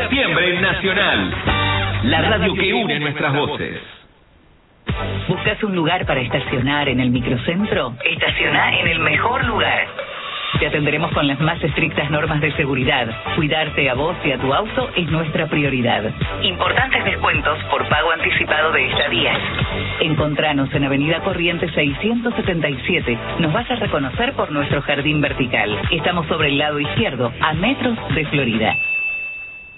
septiembre Nacional. La radio que une nuestras voces. ¿Buscas un lugar para estacionar en el microcentro? Estaciona en el mejor lugar. Te atenderemos con las más estrictas normas de seguridad. Cuidarte a vos y a tu auto es nuestra prioridad. Importantes descuentos por pago anticipado de estadías. Encontranos en Avenida Corrientes 677. Nos vas a reconocer por nuestro jardín vertical. Estamos sobre el lado izquierdo, a metros de Florida.